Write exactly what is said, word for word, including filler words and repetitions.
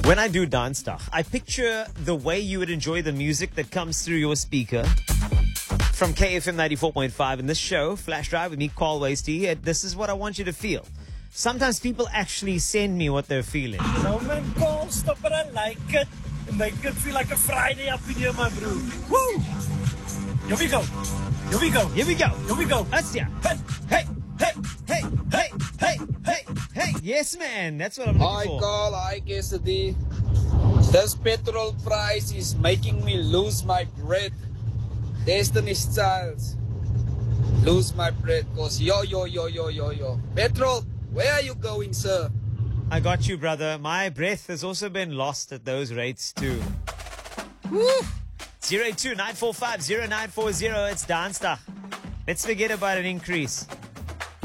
When I do dance stuff, I picture the way you would enjoy the music that comes through your speaker. From K F M ninety-four point five in this show, Flash Drive with me, Carl Wasty, this is what I want you to feel. Sometimes people actually send me what they're feeling. No man, Carl, stop it, I like it. It make it feel like a Friday up in here, my bro. Woo! Here we go. Here we go. Here we go. Here we go. That's yeah. Hey, hey, hey, hey, hey, hey, hey, hey. Yes, man. That's what I'm looking Hi, for. Carl. Hi, Cassidy. This petrol price is making me lose my breath. Destiny's Child. Lose my breath. Cause yo, yo, yo, yo, yo, yo. Petrol, where are you going, sir? I got you, brother. My breath has also been lost at those rates, too. Woo! zero eight two nine four five zero nine four zero. It's Dansta. Let's forget about an increase.